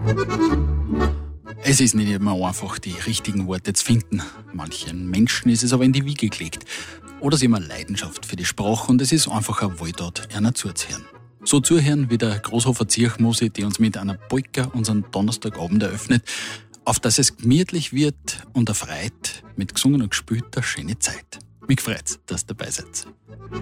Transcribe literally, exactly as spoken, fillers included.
Es ist nicht immer einfach, die richtigen Worte zu finden. Manchen Menschen ist es aber in die Wiege gelegt. Oder sie haben eine Leidenschaft für die Sprache und es ist einfach eine Wohltat, einer zuzuhören. So zuhören wie der Großhofer Zirchmusi, die uns mit einer Polka unseren Donnerstagabend eröffnet, auf dass es gemütlich wird und erfreut, mit gesungen und gespielter schöne Zeit. Mich freut's, dass ihr dabei seid.